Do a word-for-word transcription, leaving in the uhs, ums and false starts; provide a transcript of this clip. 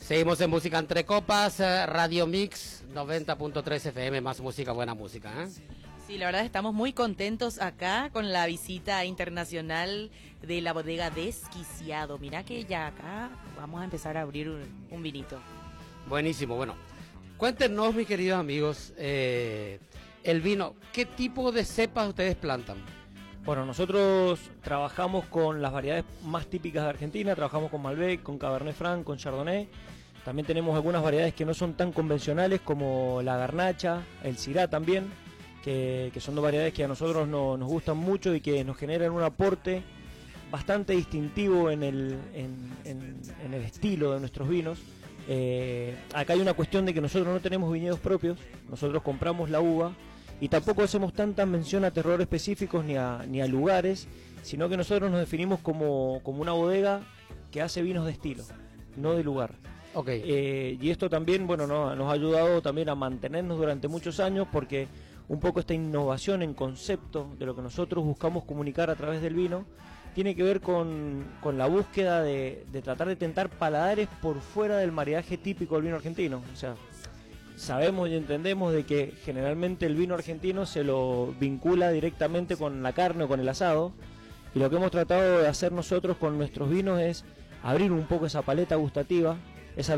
Seguimos en Música Entre Copas, eh, Radio Mix noventa punto tres F M, más música, buena música, ¿eh? Sí, la verdad estamos muy contentos acá con la visita internacional de la bodega Desquiciado. Mirá que ya acá vamos a empezar a abrir un, un vinito. Buenísimo, bueno. Cuéntenos, mis queridos amigos, eh, el vino, ¿qué tipo de cepas ustedes plantan? Bueno, nosotros trabajamos con las variedades más típicas de Argentina, trabajamos con Malbec, con Cabernet Franc, con Chardonnay. También tenemos algunas variedades que no son tan convencionales como la Garnacha, el Syrah también, que, que son dos variedades que a nosotros no, nos gustan mucho y que nos generan un aporte bastante distintivo en el, en, en, en el estilo de nuestros vinos. Eh, acá hay una cuestión de que nosotros no tenemos viñedos propios, nosotros compramos la uva y tampoco hacemos tanta mención a terroires específicos ni a, ni a lugares, sino que nosotros nos definimos como, como una bodega que hace vinos de estilo, no de lugar. Okay. Eh, y esto también, bueno, no, nos ha ayudado también a mantenernos durante muchos años, porque un poco esta innovación en concepto de lo que nosotros buscamos comunicar a través del vino tiene que ver con, con la búsqueda de, de tratar de tentar paladares por fuera del maridaje típico del vino argentino. O sea, sabemos y entendemos de que generalmente el vino argentino se lo vincula directamente con la carne o con el asado, y lo que hemos tratado de hacer nosotros con nuestros vinos es abrir un poco esa paleta gustativa